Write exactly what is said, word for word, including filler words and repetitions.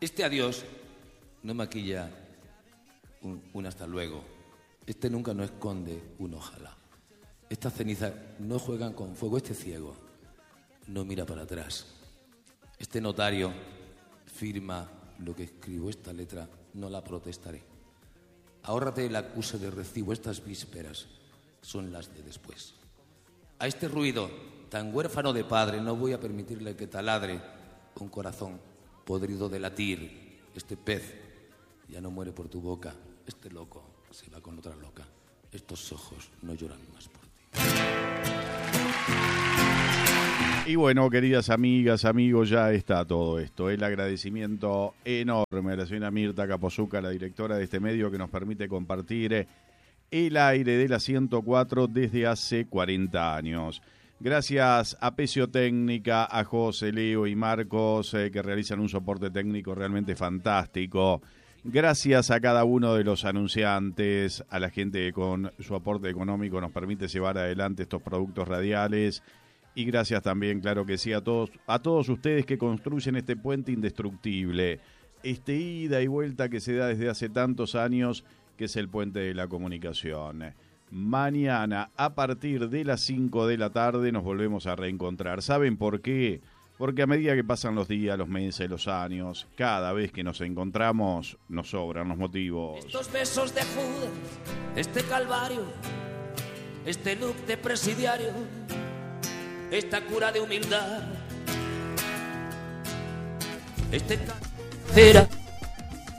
Este adiós no maquilla un, un hasta luego. Este nunca no esconde un ojalá. Estas cenizas no juegan con fuego. Este ciego no mira para atrás. Este notario firma lo que escribo. Esta letra no la protestaré. Ahórrate el acuse de recibo. Estas vísperas son las de después. A este ruido tan huérfano de padre no voy a permitirle que taladre un corazón podrido de latir. Este pez ya no muere por tu boca. Este loco se va con otra loca. Estos ojos no lloran más por ti. Y bueno, queridas amigas, amigos, ya está todo esto. El agradecimiento enorme a la señora Mirta Capozuca, la directora de este medio, que nos permite compartir el aire de la ciento cuatro desde hace cuarenta años. Gracias a Pecio Técnica, a José, Leo y Marcos, eh, que realizan un soporte técnico realmente fantástico. Gracias a cada uno de los anunciantes, a la gente que con su aporte económico nos permite llevar adelante estos productos radiales. Y gracias también, claro que sí, a todos, a todos ustedes que construyen este puente indestructible, este ida y vuelta que se da desde hace tantos años, que es el puente de la comunicación. Mañana, a partir de las cinco de la tarde, nos volvemos a reencontrar. ¿Saben por qué? Porque a medida que pasan los días, los meses, los años, cada vez que nos encontramos, nos sobran los motivos. Estos besos de Judas, este calvario, este look de presidiario, esta cura de humildad, este cera.